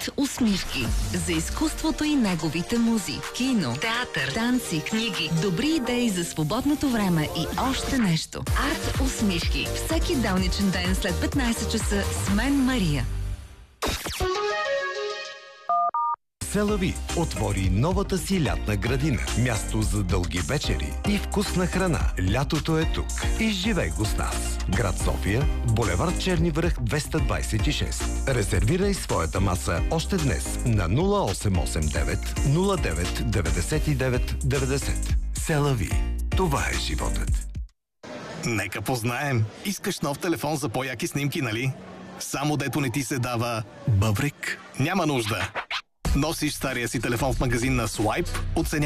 Арт усмивки. За изкуството и неговите музи. Кино, театър, танци, книги, добри идеи за свободното време и още нещо. Арт усмивки. Всеки делничен ден след 15 часа с мен Мария. Селави отвори новата си лятна градина. Място за дълги вечери и вкусна храна. Лятото е тук. Изживей го с нас. Град София, булевард Черни връх 226. Резервирай своята маса още днес на 0889 09 99 90. Селави. Това е животът. Нека познаем. Искаш нов телефон за по-яки снимки, нали? Само дето не ти се дава бъбрик? Няма нужда. Носиш стария си телефон в магазин на Swipe, оценя